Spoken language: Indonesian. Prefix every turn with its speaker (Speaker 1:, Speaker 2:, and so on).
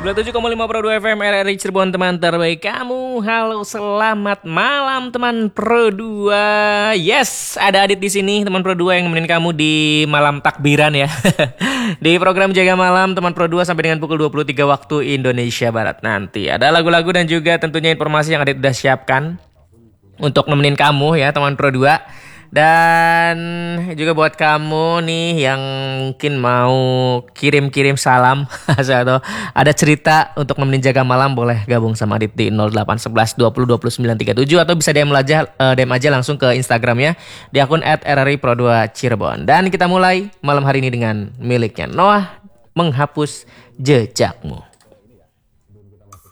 Speaker 1: 97,5 Pro 2 FM RRI Cirebon, teman terbaik kamu. Halo, selamat malam teman Pro 2. Yes, ada Adit di sini, teman Pro 2 yang nemenin kamu di malam takbiran ya. Di program Jaga Malam teman Pro 2 sampai dengan pukul 23 waktu Indonesia Barat nanti. Ada lagu-lagu dan juga tentunya informasi yang Adit udah siapkan untuk nemenin kamu ya teman Pro 2. Dan juga buat kamu nih yang mungkin mau kirim-kirim salam atau ada cerita untuk nemenin Jaga Malam, boleh gabung sama Adit di 0811 20 29 37 atau bisa DM aja langsung ke Instagramnya di akun @rripro2 Cirebon. Dan kita mulai malam hari ini dengan miliknya Noah, Menghapus Jejakmu.